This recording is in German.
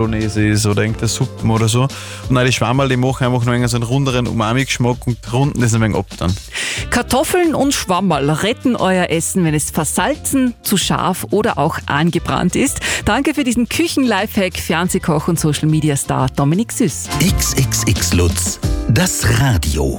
Bolognese ist oder irgendeine Suppen oder so. Und auch die Schwammerl, die machen einfach nur so einen runderen Umami-Geschmack und runden das ein wenig ab dann. Kartoffeln und Schwammerl retten euer Essen, wenn es versalzen, zu scharf oder auch angebrannt ist. Danke für diesen Küchen-Lifehack, Fernsehkoch und Social-Media-Star Dominik Süß. XXX Lutz, das Radio.